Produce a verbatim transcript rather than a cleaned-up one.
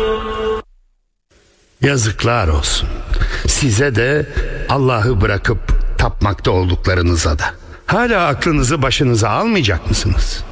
Yazıklar olsun. Size de, Allah'ı bırakıp tapmakta olduklarınıza da. Hala aklınızı başınıza almayacak mısınız?